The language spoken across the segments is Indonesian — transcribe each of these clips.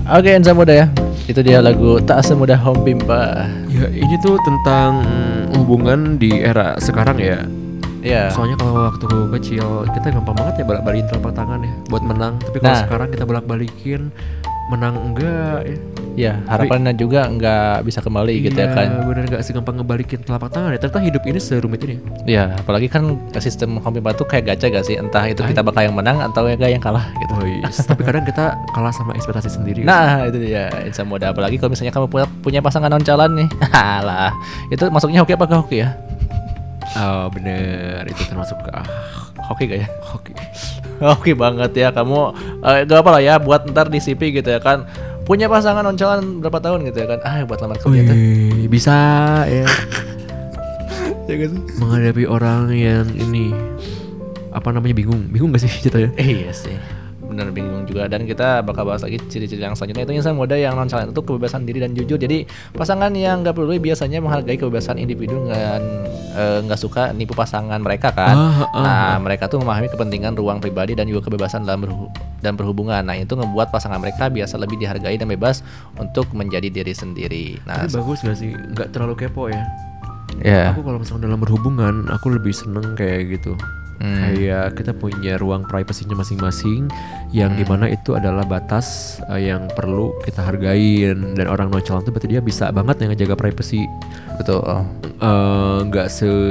Oke, Insan Muda ya. Itu dia lagu Tak Semudah Home Pimpa. Ya ini tuh tentang hubungan di era sekarang ya. Ya. Soalnya kalau waktu kecil kita gampang banget ya bolak-balikin telapak tangan ya buat menang. Tapi kalau sekarang kita bolak-balikin menang enggak ya. Ya, harapannya juga nggak bisa kembali gitu ya kan. Iya bener, gak segampang ngebalikin telapak tangan ya. Ternyata hidup ini serumit ini. Ya, apalagi kan sistem Home Pimpa tuh kayak gacha gak sih? Entah itu kita bakal yang menang atau yang kalah gitu. Oh iya. Tapi kadang kita kalah sama ekspektasi sendiri. Nah itu dia Insan Muda. Apalagi kalau misalnya kamu punya pasangan non-calon nih. Halah, itu masuknya hoki apa gak hoki ya? Oh bener, itu termasuk ke hoki gak ya? hoki. Hoki banget ya kamu. Gak apa lah ya buat ntar di CV gitu ya kan. Punya pasangan non-calon berapa tahun gitu ya kan. Buat lamar kerja tuh. Bisa ya. Ya kan? Menghadapi orang yang ini apa namanya bingung gak sih ceritanya? Iya sih, bener bingung juga. Dan kita bakal bahas lagi ciri-ciri yang selanjutnya. Itu insan muda yang non-calon itu kebebasan diri dan jujur. Jadi pasangan yang gak peduli biasanya menghargai kebebasan individu dan gak suka nipu pasangan mereka kan. Nah mereka tuh memahami kepentingan ruang pribadi dan juga kebebasan dan perhubungan. Nah itu ngebuat pasangan mereka biasa lebih dihargai dan bebas untuk menjadi diri sendiri. Nah tapi bagus gak sih, gak terlalu kepo ya. Yeah. Aku kalau misalnya dalam berhubungan aku lebih seneng kayak gitu. Kayak kita punya ruang privasinya masing-masing yang dimana itu adalah batas yang perlu kita hargain. Dan orang non-calon tuh berarti dia bisa banget yang ngejaga privasi. Betul. Nggak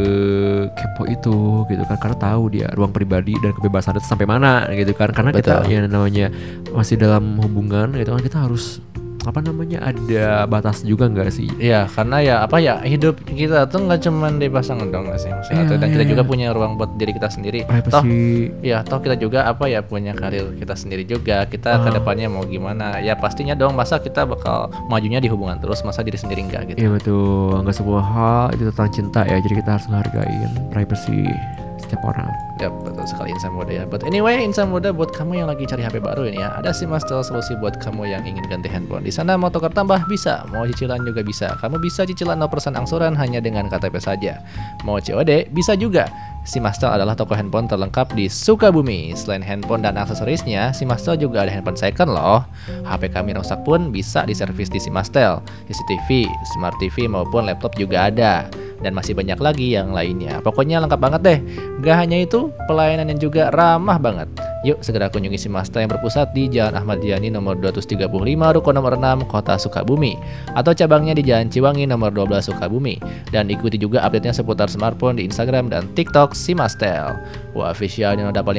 sekepo itu gitu kan, karena tahu dia ruang pribadi dan kebebasan itu sampai mana gitu kan. Karena kita yang namanya masih dalam hubungan gitu kan, kita harus apa namanya ada batas juga nggak sih? Iya, karena ya apa ya hidup kita tuh nggak cuman di pasangan dong nggak sih maksudnya. Dan kita juga punya ruang buat diri kita sendiri. Toh kita juga apa ya punya karir kita sendiri juga. Kita kedepannya mau gimana? Ya pastinya dong masa kita bakal majunya di hubungan terus masa diri sendiri enggak gitu. Iya betul, nggak semua hal itu tentang cinta ya. Jadi kita harus menghargai privasi setiap orang. Ya betul sekali Insan Muda ya. But anyway Insan Muda, buat kamu yang lagi cari HP baru ini ya, ada Simastel solusi buat kamu yang ingin ganti handphone. Di sana mau tukar tambah bisa, mau cicilan juga bisa. Kamu bisa cicilan 0% angsuran hanya dengan KTP saja. Mau COD bisa juga. Simastel adalah toko handphone terlengkap di Sukabumi. Selain handphone dan aksesorisnya, Simastel juga ada handphone second loh. HP kami rusak pun bisa diservis di Simastel. CCTV, Smart TV maupun laptop juga ada. Dan masih banyak lagi yang lainnya. Pokoknya lengkap banget deh. Gak hanya itu, pelayanan yang juga ramah banget. Yuk segera kunjungi Simastel yang berpusat di Jalan Ahmad Yani nomor 235 Ruko nomor 6 Kota Sukabumi, atau cabangnya di Jalan Ciwangi nomor 12 Sukabumi. Dan ikuti juga update-nya seputar smartphone di Instagram dan TikTok Simastel. Wah, official yang udah paling